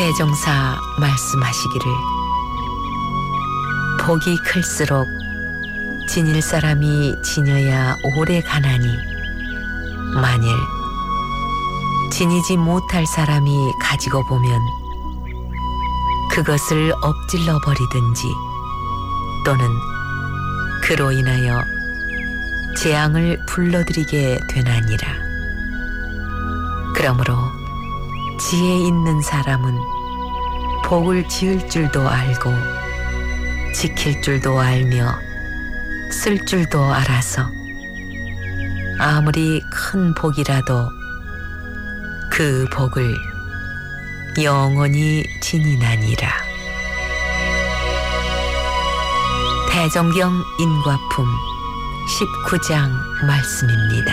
대종사 말씀하시기를 복이 클수록 지닐 사람이 지녀야 오래 가나니 만일 지니지 못할 사람이 가지고 보면 그것을 엎질러 버리든지 또는 그로 인하여 재앙을 불러들이게 되나니라. 그러므로 지혜 있는 사람은 복을 지을 줄도 알고 지킬 줄도 알며 쓸 줄도 알아서 아무리 큰 복이라도 그 복을 영원히 지니나니라. 대정경 인과품 19장 말씀입니다.